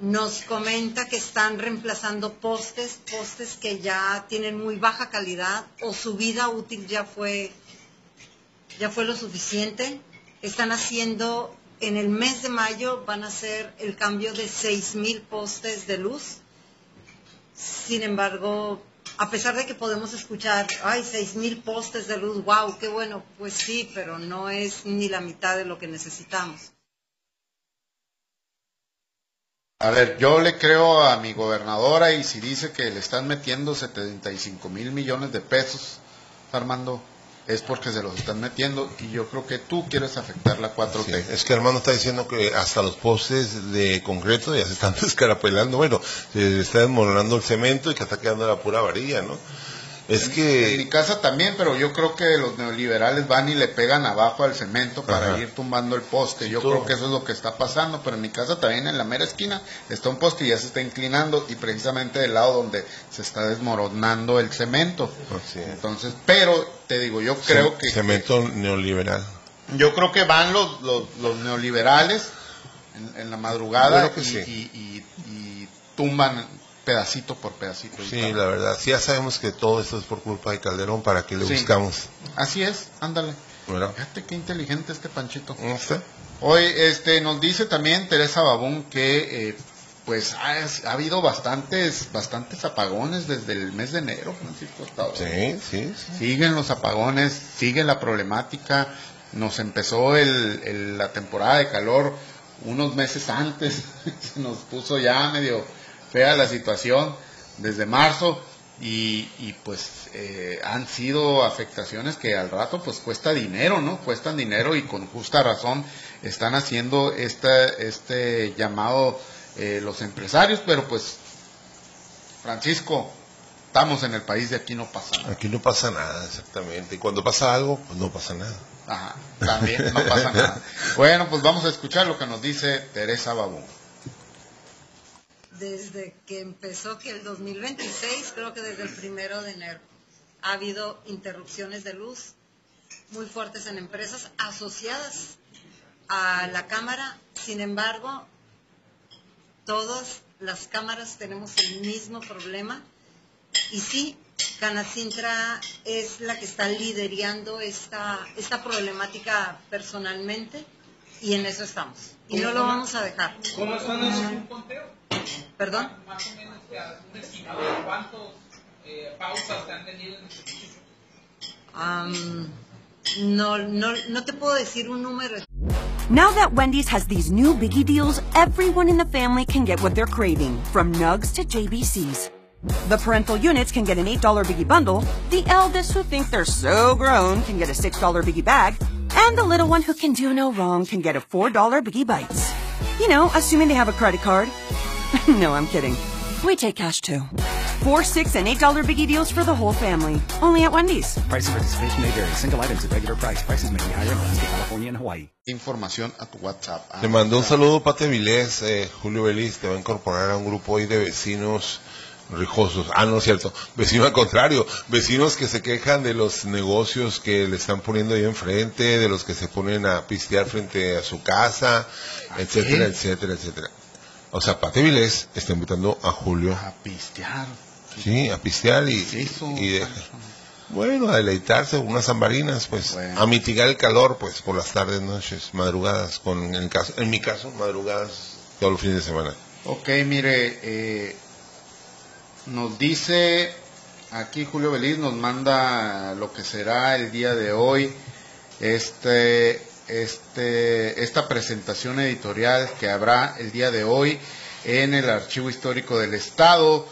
nos comenta que están reemplazando postes que ya tienen muy baja calidad o su vida útil ya fue lo suficiente. Están haciendo, en el mes de mayo van a hacer el cambio de 6,000 postes de luz. Sin embargo, a pesar de que podemos escuchar, 6,000 postes de luz, wow, qué bueno, pues sí, pero no es ni la mitad de lo que necesitamos. A ver, yo le creo a mi gobernadora, y si dice que le están metiendo 75,000 millones de pesos, Armando, es porque se los están metiendo, y yo creo que tú quieres afectar la 4T. Sí, es que Armando está diciendo que hasta los postes de concreto ya se están descarapelando, bueno, se está desmoronando el cemento y que está quedando la pura varilla, ¿no? Es que... En mi casa también, pero yo creo que los neoliberales van y le pegan abajo al cemento para ir tumbando el poste. Yo creo que eso es lo que está pasando, pero en mi casa también, en la mera esquina, está un poste y ya se está inclinando, y precisamente del lado donde se está desmoronando el cemento. Entonces, pero te digo, yo creo que... Cemento neoliberal. Yo creo que van los neoliberales en la madrugada y tumban pedacito por pedacito. Sí, la verdad, sí, ya sabemos que todo esto es por culpa de Calderón, ¿para qué le buscamos? Así es, ándale. Bueno. Fíjate qué inteligente este Panchito. No sé. Hoy nos dice también Teresa Babún que pues ha habido bastantes apagones desde el mes de enero, Francisco. Sí. Siguen los apagones, sigue la problemática. Nos empezó la temporada de calor unos meses antes, se nos puso ya medio fea la situación desde marzo, y pues han sido afectaciones que al rato pues cuesta dinero, ¿no? Cuestan dinero, y con justa razón están haciendo este llamado los empresarios, pero pues, Francisco, estamos en el país de aquí no pasa nada. Aquí no pasa nada, exactamente, y cuando pasa algo, pues no pasa nada. Ajá, también no pasa nada. Bueno, pues vamos a escuchar lo que nos dice Teresa Babún. Desde que empezó el 2026, creo que desde el 1 de enero, ha habido interrupciones de luz muy fuertes en empresas asociadas a la Cámara. Sin embargo, todas las cámaras tenemos el mismo problema, y sí, Canacintra es la que está liderando esta problemática personalmente, y en eso estamos, y no lo vamos a dejar. ¿Cómo están esos un conteo? ¿Perdón? Más o menos, un estimado de cuántas pausas han tenido en el servicio. No te puedo decir un número. Now that Wendy's has these new biggie deals, everyone in the family can get what they're craving, from Nugs to JBC's. The parental units can get an $8 biggie bundle, the eldest who think they're so grown can get a $6 biggie bag, and the little one who can do no wrong can get a $4 biggie bites. You know, assuming they have a credit card. No, I'm kidding. We take cash too. 4, $6, and $8 biggie deals for the whole family. Only at Wendy's. Price and participation may vary. Single items at regular price. Prices may be higher in Alaska, California, and Hawaii. Información a tu WhatsApp. Te mandó un saludo, Pate Vilés. Julio Belis te va a incorporar a un grupo hoy de vecinos rijosos. No es cierto. Vecinos al contrario. Vecinos que se quejan de los negocios que le están poniendo ahí enfrente, de los que se ponen a pistear frente a su casa, etcétera, etcétera, etcétera. O sea, Pate Vilés está invitando a Julio a pistear. Sí, a pistear bueno, a deleitarse unas zambarinas, pues, bueno, a mitigar el calor, pues, por las tardes, noches, madrugadas, en mi caso, madrugadas todos los fines de semana. Ok, mire, nos dice aquí Julio Belis, nos manda lo que será el día de hoy, esta presentación editorial que habrá el día de hoy en el Archivo Histórico del Estado.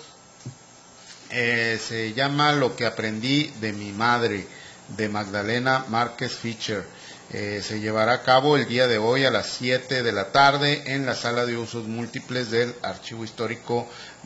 Se llama Lo que aprendí de mi madre, de Magdalena Márquez Fischer. Se llevará a cabo el día de hoy a las 7 de la tarde en la sala de usos múltiples del Archivo Histórico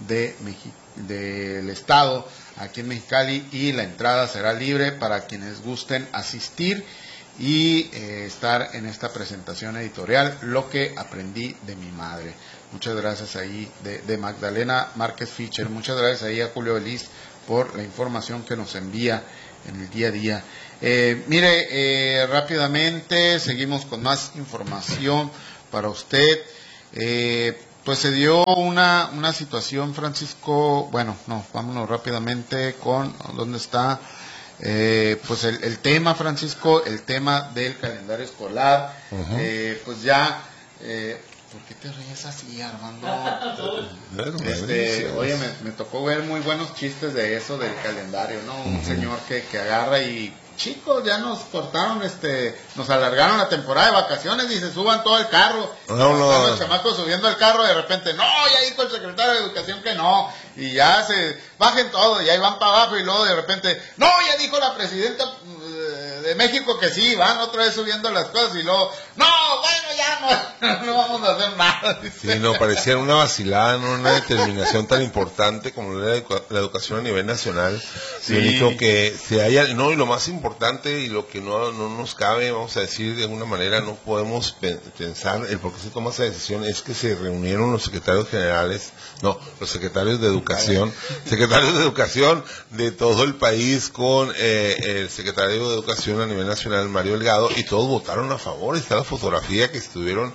del Estado, aquí en Mexicali, y la entrada será libre para quienes gusten asistir y estar en esta presentación editorial, Lo que aprendí de mi madre. Muchas gracias ahí de Magdalena Márquez Fischer. Muchas gracias ahí a Julio Belis por la información que nos envía en el día a día. Mire, rápidamente seguimos con más información para usted. Pues se dio una situación, Francisco. Bueno, no, vámonos rápidamente con dónde está. Pues el tema, Francisco, el tema del calendario escolar. Pues ya, ¿por qué te ríes así, Armando? Oye, me tocó ver muy buenos chistes de eso, del calendario, ¿no? Un señor que agarra y, chicos, ya nos cortaron, nos alargaron la temporada de vacaciones y se suban todo el carro. No. Los chamacos subiendo el carro, de repente, no, ya dijo el secretario de Educación que no, y ya se bajen todo, y ahí van para abajo, y luego de repente, no, ya dijo la presidenta de México que sí, van otra vez subiendo las cosas, y luego, no, bueno, ya no vamos a hacer nada. Sí, no, parecía una vacilada, no una determinación tan importante como la educación a nivel nacional. Sí. El hecho que se haya, no, y lo más importante y lo que no nos cabe, vamos a decir de alguna manera, no podemos pensar el por qué se toma esa decisión, es que se reunieron los secretarios generales, los secretarios de educación de todo el país con el secretario de Educación a nivel nacional, Mario Delgado, y todos votaron a favor. Está la fotografía que estuvieron,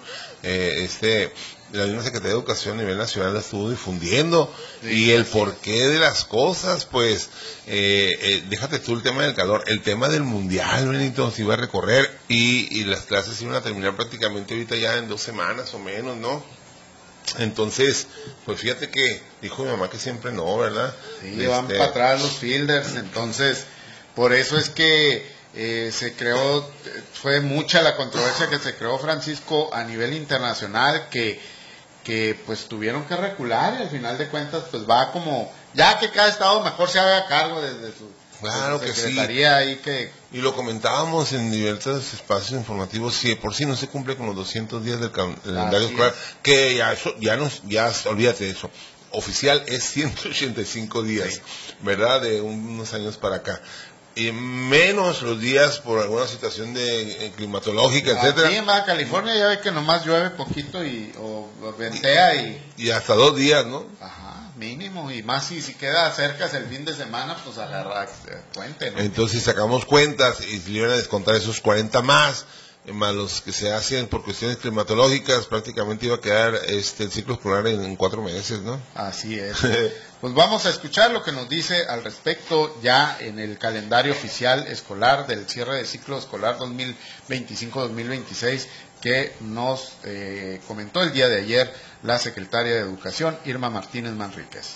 la misma Secretaría de Educación a nivel nacional la estuvo difundiendo, y el porqué de las cosas, pues, déjate tú el tema del calor, el tema del mundial, Benito, se iba a recorrer, y las clases iban a terminar prácticamente ahorita ya en 2 semanas o menos, ¿no? Entonces, pues fíjate que dijo mi mamá que siempre no, ¿verdad? Sí, van para atrás los fielders, entonces, por eso es que se creó, fue mucha la controversia que se creó, Francisco, a nivel internacional, que pues tuvieron que recular, y al final de cuentas pues va como, ya que cada estado mejor se haga cargo desde su secretaría ahí que... Y lo comentábamos en diversos espacios informativos, si por sí no se cumple con los 200 días del calendario escolar, que ya olvídate de eso, oficial es 185 días, ¿verdad? De unos años para acá. Y menos los días por alguna situación de climatológica, etcétera. Aquí en Baja California ya ve que nomás llueve poquito o ventea y hasta 2 días, ¿no? Ajá, mínimo, y más si queda cerca el fin de semana, pues agarra puente, ¿no? Entonces, si sacamos cuentas y si le iban a descontar esos 40 más los que se hacen por cuestiones climatológicas, prácticamente iba a quedar el ciclo escolar en 4 meses, ¿no? Así es. Pues vamos a escuchar lo que nos dice al respecto ya en el calendario oficial escolar del cierre del ciclo escolar 2025-2026 que nos comentó el día de ayer la secretaria de Educación, Irma Martínez Manríquez.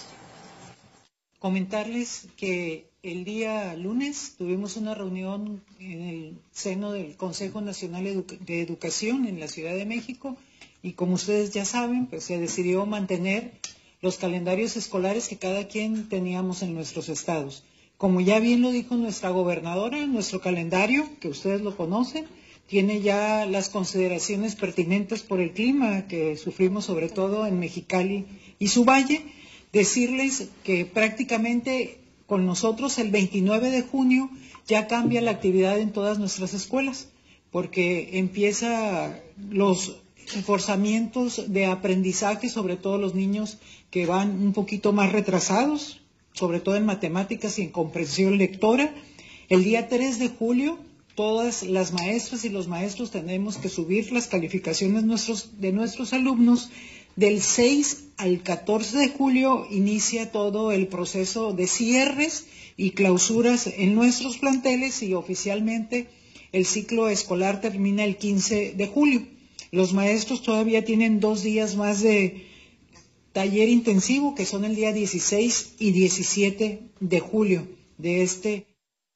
Comentarles que el día lunes tuvimos una reunión en el seno del Consejo Nacional de Educación en la Ciudad de México, y como ustedes ya saben, pues se decidió mantener los calendarios escolares que cada quien teníamos en nuestros estados. Como ya bien lo dijo nuestra gobernadora, nuestro calendario, que ustedes lo conocen, tiene ya las consideraciones pertinentes por el clima que sufrimos sobre todo en Mexicali y su valle. Decirles que prácticamente con nosotros el 29 de junio ya cambia la actividad en todas nuestras escuelas, porque empieza los reforzamientos de aprendizaje, sobre todo los niños que van un poquito más retrasados, sobre todo en matemáticas y en comprensión lectora. El día 3 de julio, todas las maestras y los maestros tenemos que subir las calificaciones de nuestros alumnos. Del 6 al 14 de julio inicia todo el proceso de cierres y clausuras en nuestros planteles, y oficialmente el ciclo escolar termina el 15 de julio. Los maestros todavía tienen 2 días más de taller intensivo, que son el día 16 y 17 de julio de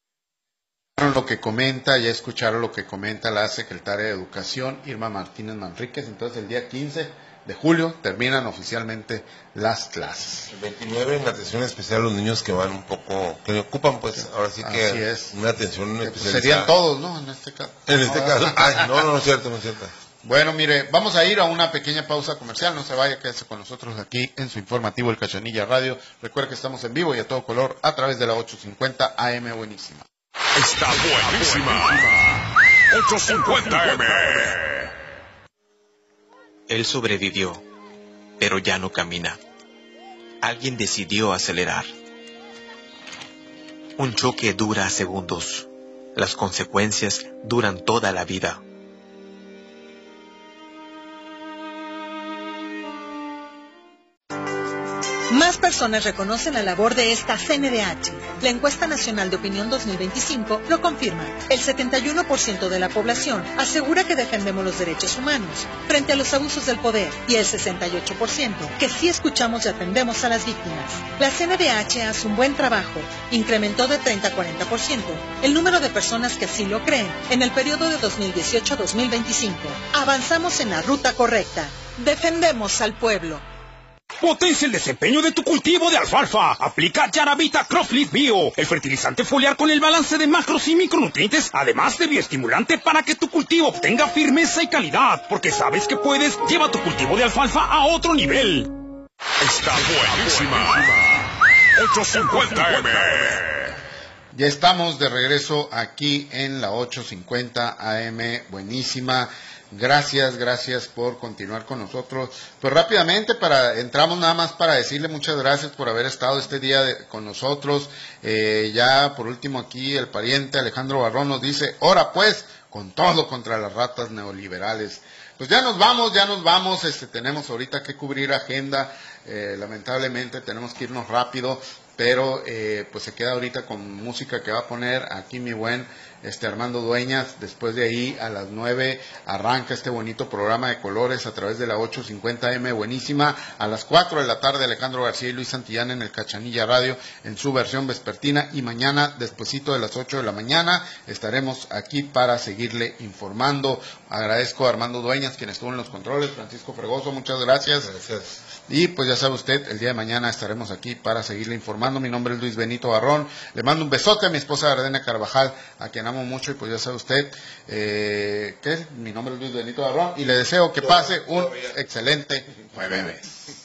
Lo que comenta, ya escucharon lo que comenta la secretaria de Educación, Irma Martínez Manríquez. Entonces el día 15 de julio terminan oficialmente las clases. El 29 en atención especial a los niños que van un poco, que ocupan pues ahora sí que una atención especial. Serían todos, ¿no? En este caso. En este caso. Ay, no es cierto. Bueno, mire, vamos a ir a una pequeña pausa comercial. No se vaya, quédese con nosotros aquí en su informativo El Cachanilla Radio. Recuerde que estamos en vivo y a todo color a través de la 850 AM Buenísima. Está buenísima. 850 AM. Él sobrevivió, pero ya no camina. Alguien decidió acelerar. Un choque dura segundos. Las consecuencias duran toda la vida. Más personas reconocen la labor de esta CNDH. La encuesta nacional de opinión 2025 lo confirma. El 71% de la población asegura que defendemos los derechos humanos frente a los abusos del poder y el 68% que sí escuchamos y atendemos a las víctimas. La CNDH hace un buen trabajo. Incrementó de 30 a 40% el número de personas que así lo creen en el periodo de 2018 a 2025. Avanzamos en la ruta correcta. Defendemos al pueblo. Potencia el desempeño de tu cultivo de alfalfa. Aplica Yaravita Crossleaf Bio, el fertilizante foliar con el balance de macros y micronutrientes, además de bioestimulante para que tu cultivo obtenga firmeza y calidad. Porque sabes que puedes, lleva tu cultivo de alfalfa a otro nivel. Está buenísima. 850M. Ya estamos de regreso aquí en la 850 AM, buenísima. Gracias por continuar con nosotros. Pues rápidamente entramos nada más para decirle muchas gracias por haber estado este día con nosotros. Ya por último aquí el pariente Alejandro Barrón nos dice, ora pues, con todo contra las ratas neoliberales. Pues ya nos vamos, tenemos ahorita que cubrir agenda, lamentablemente tenemos que irnos rápido, pero pues se queda ahorita con música que va a poner aquí mi buen Armando Dueñas. Después de ahí a las 9 arranca este bonito programa de colores a través de la 850M, buenísima. A las 4 de la tarde Alejandro García y Luis Santillán en el Cachanilla Radio en su versión vespertina, y mañana despuesito de las 8 de la mañana estaremos aquí para seguirle informando. Agradezco a Armando Dueñas quien estuvo en los controles, Francisco Fregoso, muchas gracias. Y pues ya sabe usted, el día de mañana estaremos aquí para seguirle informando. Mi nombre es Luis Benito Barrón, le mando un besote a mi esposa Ardena Carvajal, a quien amo mucho, y pues ya sabe usted mi nombre es Luis Benito Barrón y le deseo que pase un excelente jueves.